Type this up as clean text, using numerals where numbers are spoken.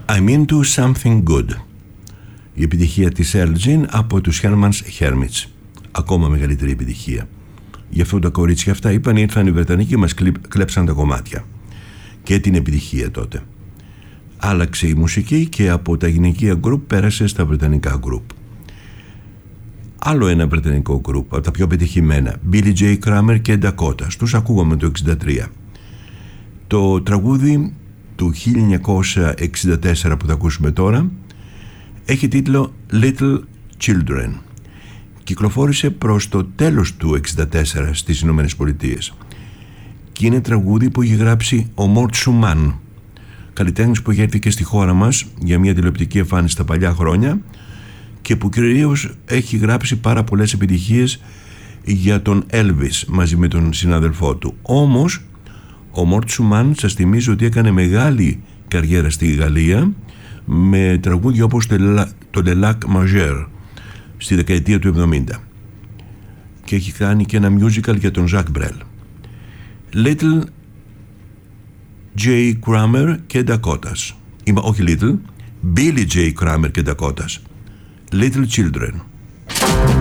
I'm into something good. Η επιτυχία της Earl Jean από τους Herman's Hermits. Ακόμα μεγαλύτερη επιτυχία. Γι' αυτό τα κορίτσια αυτά είπαν, ήρθαν οι Βρετανοί και μας κλέψαν τα κομμάτια. Και την επιτυχία τότε. Άλλαξε η μουσική και από τα γυναικεία γκρουπ πέρασε στα βρετανικά γκρουπ. Άλλο ένα βρετανικό γκρουπ, από τα πιο πετυχημένα, Billy J. Kramer και Dakota. Τους ακούγαμε το 1963. Το τραγούδι του 1964 που θα ακούσουμε τώρα έχει τίτλο Little Children. Κυκλοφόρησε προς το τέλος του 1964 στις Ηνωμένες Πολιτείες και είναι τραγούδι που έχει γράψει ο Μορτ Σουμάν, καλλιτέχνης που είχε έρθει και στη χώρα μας για μια τηλεοπτική εμφάνιση στα παλιά χρόνια και που κυρίως έχει γράψει πάρα πολλές επιτυχίες για τον Elvis μαζί με τον συνάδελφό του. Όμως ο Μορτ Σουμάν, σας θυμίζω ότι έκανε μεγάλη καριέρα στη Γαλλία με τραγούδια όπως το Le Lac Majeur στη δεκαετία του 70 και έχει κάνει και ένα musical για τον Jacques Brel. Little J. Kramer και Dakotas. Όχι Little, Billy J. Kramer και Dakotas. Little Children.